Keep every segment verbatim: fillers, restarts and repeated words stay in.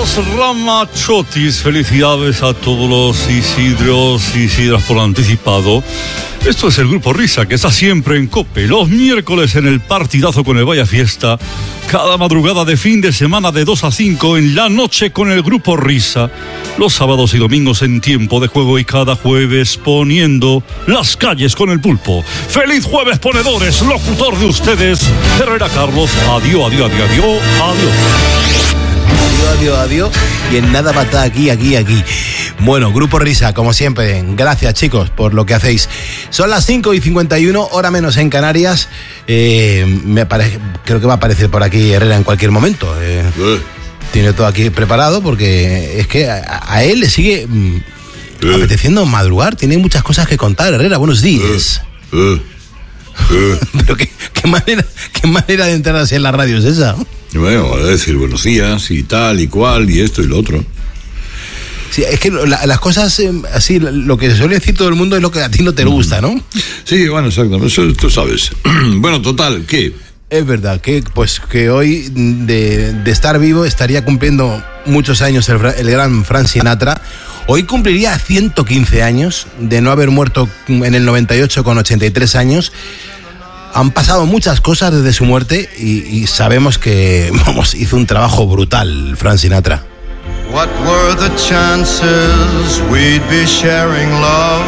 Las Ramachotis, felicidades a todos los Isidros y Isidras por anticipado. Esto es el Grupo Risa, que está siempre en COPE, los miércoles en el partidazo con el Vaya Fiesta, cada madrugada de fin de semana de dos a cinco en la noche con el Grupo Risa, los sábados y domingos en tiempo de juego y cada jueves poniendo las calles con el pulpo. ¡Feliz jueves, ponedores! Locutor de ustedes, Herrera Carlos. Adiós, adiós, adiós, adiós, adiós. Adiós, adiós, adiós. Y en nada va a estar aquí, aquí, aquí. Bueno, Grupo Risa, como siempre, gracias chicos por lo que hacéis. Son las cinco y cincuenta y uno, hora menos en Canarias. Eh, me parece, creo que va a aparecer por aquí Herrera en cualquier momento. Eh, eh. Tiene todo aquí preparado porque es que a, a él le sigue mm, eh. apeteciendo madrugar. Tiene muchas cosas que contar. Herrera, buenos días. Eh. Eh. Eh. Pero qué, qué, manera, qué manera de entrar así en la radio es esa. Bueno, a decir buenos días y tal y cual y esto y lo otro. Sí, es que la, las cosas eh, así, lo que suele decir todo el mundo es lo que a ti no te gusta, ¿no? Sí, bueno, exactamente, eso tú sabes. Bueno, total, ¿qué? Es verdad que pues que hoy de, de estar vivo estaría cumpliendo muchos años el, el gran Frank Sinatra. Hoy cumpliría ciento quince años de no haber muerto en el noventa y ocho con ochenta y tres años. Han pasado muchas cosas desde su muerte y, y sabemos que, vamos, hizo un trabajo brutal Frank Sinatra. What were the chances we'd be sharing love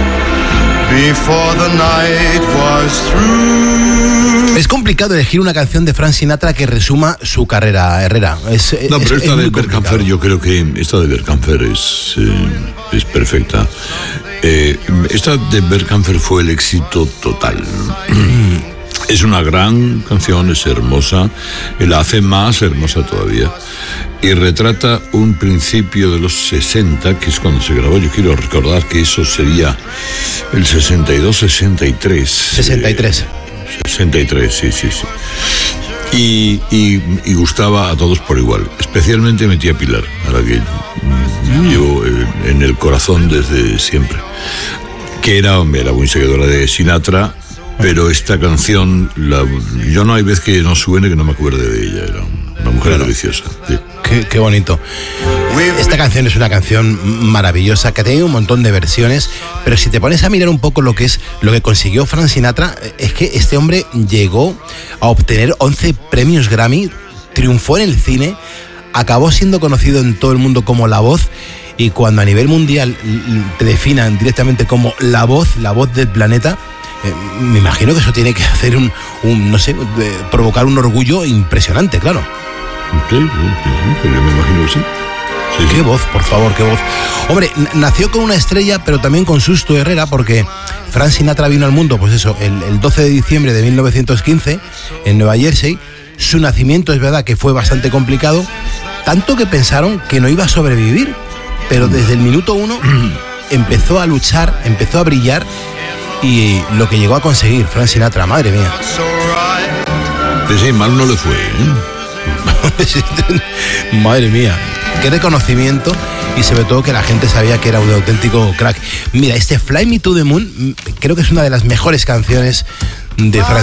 before the night was through? Es complicado elegir una canción de Frank Sinatra que resuma su carrera, Herrera. Es, no, es, pero esta es de Berkamfer, yo creo que esta de Berkamfer es, eh, es perfecta. Eh, esta de Berkamfer fue el éxito total. Es una gran canción, es hermosa, la hace más hermosa todavía y retrata un principio de los sesenta, que es cuando se grabó. Yo quiero recordar que eso sería el sesenta y dos, sesenta y tres. sesenta y tres. Eh, sesenta y tres, sí, sí, sí. Y, y, y gustaba a todos por igual, especialmente mi tía Pilar, a la que mm. llevo en el corazón desde siempre, que era, era muy seguidora de Sinatra. Pero esta canción, la, yo no hay vez que no suene que no me acuerde de ella. Era una mujer claro. deliciosa. Sí. Qué, qué bonito. Esta canción es una canción maravillosa que ha tenido un montón de versiones, pero si te pones a mirar un poco lo que es lo que consiguió Frank Sinatra, es que este hombre llegó a obtener once premios Grammy, triunfó en el cine, acabó siendo conocido en todo el mundo como La Voz. Y cuando a nivel mundial te definan directamente como la voz, la voz del planeta, Eh, me imagino que eso tiene que hacer un, un no sé, de, provocar un orgullo impresionante, claro. Sí, sí, sí, yo me imagino que sí. Sí, qué sí. voz, por favor, qué voz. Hombre, n- nació con una estrella, pero también con susto, Herrera, porque Frank Sinatra vino al mundo, pues eso, el, el doce de diciembre de mil novecientos quince, en Nueva Jersey. Su nacimiento es verdad que fue bastante complicado, tanto que pensaron que no iba a sobrevivir, pero desde el minuto uno empezó a luchar, empezó a brillar. Y lo que llegó a conseguir Frank Sinatra, madre mía. Sí, sí, mal no le fue, ¿eh? Madre mía, qué reconocimiento. Y sobre todo que la gente sabía que era un auténtico crack. Mira, este Fly Me to the Moon creo que es una de las mejores canciones de Frank